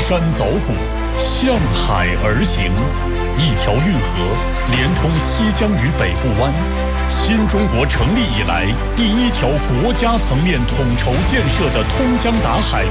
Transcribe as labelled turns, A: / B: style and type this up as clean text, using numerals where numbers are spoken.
A: 山凿谷，向海而行。一条运河连通西江与北部湾，新中国成立以来第一条国家层面统筹建设的通江达海